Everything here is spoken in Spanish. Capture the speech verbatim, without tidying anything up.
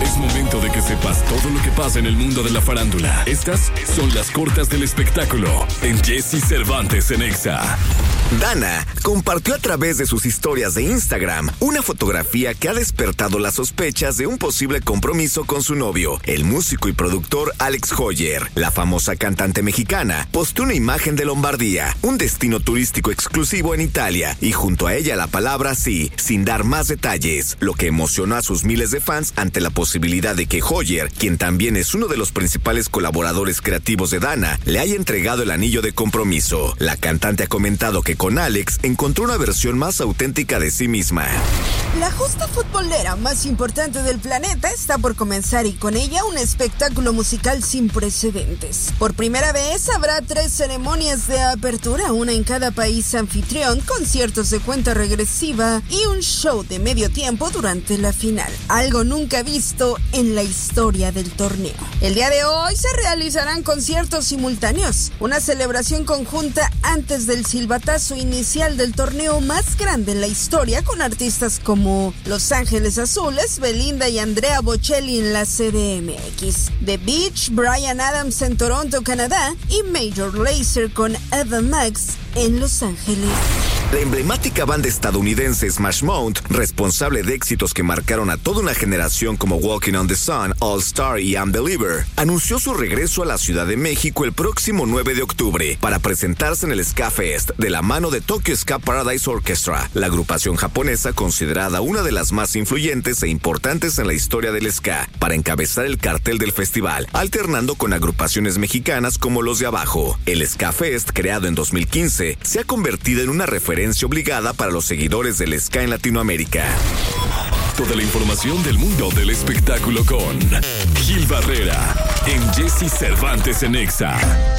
Es momento de que sepas todo lo que pasa en el mundo de la farándula. Estas son las cortas del espectáculo en Jesse Cervantes en Exa. Dana compartió a través de sus historias de Instagram una fotografía que ha despertado las sospechas de un posible compromiso con su novio, el músico y productor Alex Hoyer. La famosa cantante mexicana posteó una imagen de Lombardía, un destino turístico exclusivo en Italia, y junto a ella la palabra sí, sin dar más detalles, lo que emocionó a sus miles de fans ante la posibilidad de que Hoyer, quien también es uno de los principales colaboradores creativos de Dana, le haya entregado el anillo de compromiso. La cantante ha comentado que con Alex encontró una versión más auténtica de sí misma. La justa futbolera más importante del planeta está por comenzar y con ella un espectáculo musical sin precedentes. Por primera vez habrá tres ceremonias de apertura, una en cada país anfitrión, conciertos de cuenta regresiva y un show de medio tiempo durante la final, algo nunca visto en la historia del torneo. El día de hoy se realizarán conciertos simultáneos, una celebración conjunta antes del silbatazo inicial del torneo más grande en la historia, con artistas como Los Ángeles Azules, Belinda y Andrea Bocelli en la C D M X, The Beach, Bryan Adams en Toronto, Canadá, y Major Lazer con Eva Max en Los Ángeles. La emblemática banda estadounidense Smash Mouth, responsable de éxitos que marcaron a toda una generación como Walking on the Sun, All Star y Unbeliever, anunció su regreso a la Ciudad de México el próximo nueve de octubre para presentarse en el Ska Fest de la mano de Tokyo Ska Paradise Orchestra, la agrupación japonesa considerada una de las más influyentes e importantes en la historia del ska, para encabezar el cartel del festival, alternando con agrupaciones mexicanas como Los de Abajo. El Ska Fest, creado en dos mil quince, se ha convertido en una referencia obligada para los seguidores del ska en Latinoamérica. Toda la información del mundo del espectáculo con Gil Barrera en Jesse Cervantes en Exa.